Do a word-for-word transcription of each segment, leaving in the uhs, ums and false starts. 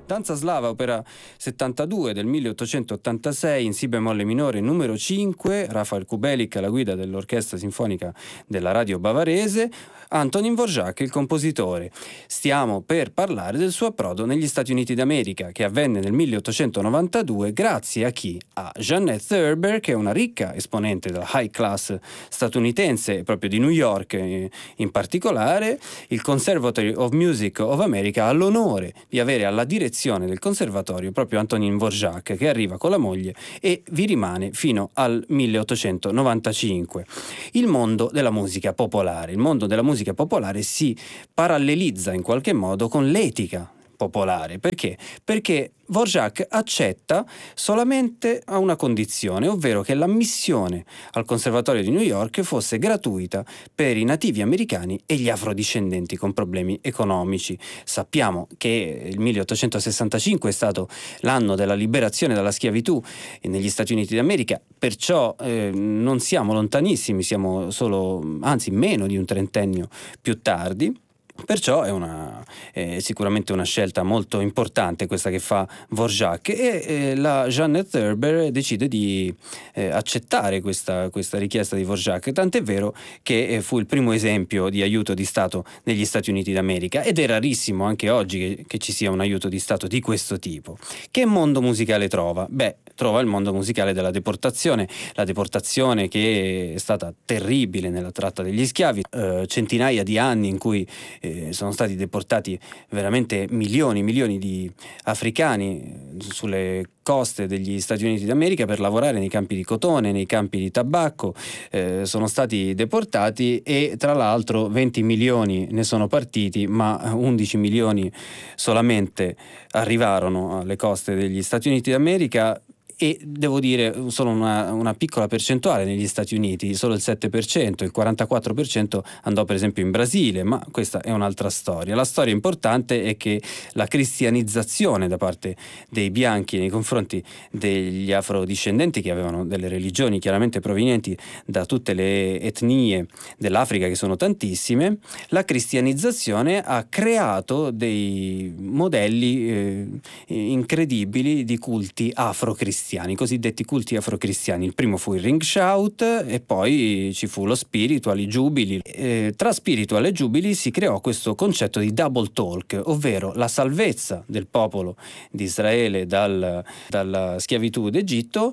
Danza slava, opera settantadue del milleottocentottantasei, in si bemolle minore numero cinque, Rafael Kubelik alla guida dell'Orchestra Sinfonica della Radio Bavarese, Antonín Dvořák il compositore. Stiamo per parlare del suo approdo negli Stati Uniti d'America, che avvenne nel milleottocentonovantadue grazie a chi? A Jeannette Thurber, che è una ricca esponente della high class statunitense, proprio di New York in particolare. Il Conservatory of Music of America ha l'onore di avere alla direzione del conservatorio proprio Antonín Dvořák, che arriva con la moglie e vi rimane fino al milleottocentonovantacinque. Il mondo della musica popolare, il mondo della musica popolare si parallelizza in qualche modo con l'etica popolare. Perché? Perché Dvořák accetta solamente a una condizione, ovvero che l'ammissione al Conservatorio di New York fosse gratuita per i nativi americani e gli afrodiscendenti con problemi economici. Sappiamo che il milleottocentosessantacinque è stato l'anno della liberazione dalla schiavitù negli Stati Uniti d'America, perciò eh, non siamo lontanissimi, siamo solo, anzi meno di un trentennio più tardi. Perciò è, una, è sicuramente una scelta molto importante questa che fa Dvořák, e eh, la Jeannette Thurber decide di eh, accettare questa, questa richiesta di Dvořák, tant'è vero che eh, fu il primo esempio di aiuto di Stato negli Stati Uniti d'America, ed è rarissimo anche oggi che, che ci sia un aiuto di Stato di questo tipo. Che mondo musicale trova? Beh, trova il mondo musicale della deportazione, la deportazione che è stata terribile nella tratta degli schiavi, eh, centinaia di anni in cui eh, sono stati deportati veramente milioni, milioni di africani sulle coste degli Stati Uniti d'America per lavorare nei campi di cotone, nei campi di tabacco. Eh, sono stati deportati e tra l'altro venti milioni ne sono partiti, ma undici milioni solamente arrivarono alle coste degli Stati Uniti d'America. E devo dire solo una, una piccola percentuale negli Stati Uniti, solo il sette per cento, il quarantaquattro per cento andò per esempio in Brasile, ma questa è un'altra storia. La storia importante è che la cristianizzazione da parte dei bianchi nei confronti degli afrodiscendenti, che avevano delle religioni chiaramente provenienti da tutte le etnie dell'Africa, che sono tantissime, la cristianizzazione ha creato dei modelli eh, incredibili di culti afrocristiani, i cosiddetti culti afrocristiani. Il primo fu il ring shout e poi ci fu lo spiritual, i giubili. Eh, tra spiritual e giubili si creò questo concetto di double talk, ovvero la salvezza del popolo di Israele dal, dalla schiavitù d'Egitto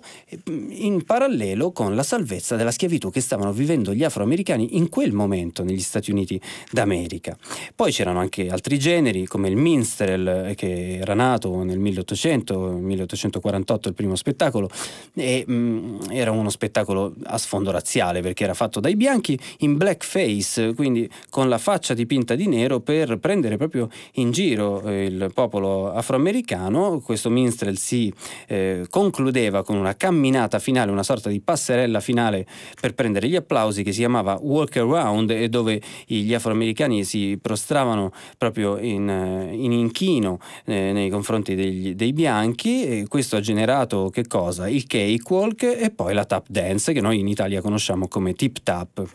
in parallelo con la salvezza della schiavitù che stavano vivendo gli afroamericani in quel momento negli Stati Uniti d'America. Poi c'erano anche altri generi come il minstrel, che era nato nel milleottocento, milleottocentoquarantotto il primo spettacolo, e mh, era uno spettacolo a sfondo razziale perché era fatto dai bianchi in blackface, quindi con la faccia dipinta di nero per prendere proprio in giro eh, il popolo afroamericano. Questo minstrel si eh, concludeva con una camminata finale, una sorta di passerella finale per prendere gli applausi, che si chiamava walk around, e dove gli afroamericani si prostravano proprio in, in inchino eh, nei confronti degli, dei bianchi, e questo ha generato che cosa? Il cakewalk e poi la tap dance, che noi in Italia conosciamo come tip tap.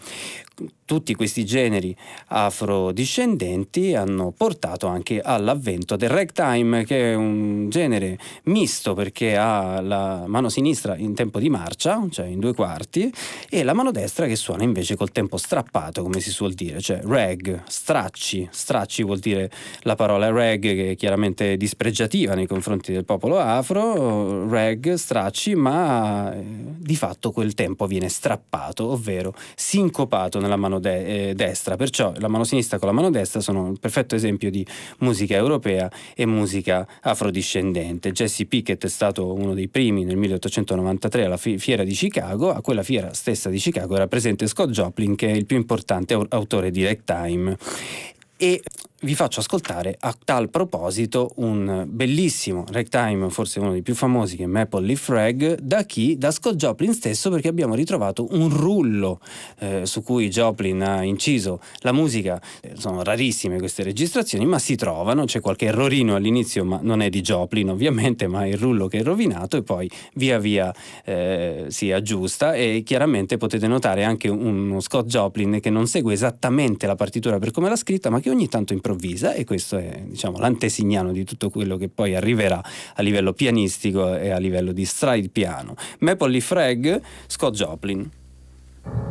Tutti questi generi afrodiscendenti hanno portato anche all'avvento del ragtime, che è un genere misto perché ha la mano sinistra in tempo di marcia, cioè in due quarti, e la mano destra che suona invece col tempo strappato, come si suol dire, cioè rag, stracci. Stracci vuol dire la parola rag, che è chiaramente dispregiativa nei confronti del popolo afro, rag, stracci, ma eh, di fatto quel tempo viene strappato, ovvero sincopato nella mano De- eh, destra, perciò la mano sinistra con la mano destra sono un perfetto esempio di musica europea e musica afrodiscendente. Jesse Pickett è stato uno dei primi nel milleottocentonovantatré alla fi- fiera di Chicago. A quella fiera stessa di Chicago era presente Scott Joplin, che è il più importante au- autore di ragtime, e vi faccio ascoltare a tal proposito un bellissimo ragtime, forse uno dei più famosi, che è Maple Leaf Rag, da chi? Da Scott Joplin stesso, perché abbiamo ritrovato un rullo eh, su cui Joplin ha inciso la musica. Eh, sono rarissime queste registrazioni, ma si trovano, c'è qualche errorino all'inizio, ma non è di Joplin ovviamente, ma è il rullo che è rovinato, e poi via via eh, si aggiusta, e chiaramente potete notare anche uno Scott Joplin che non segue esattamente la partitura per come l'ha scritta, ma che ogni tanto improvvisa improvvisa, e questo è, diciamo, l'antesignano di tutto quello che poi arriverà a livello pianistico e a livello di stride piano. Maple Leaf Rag, Scott Joplin.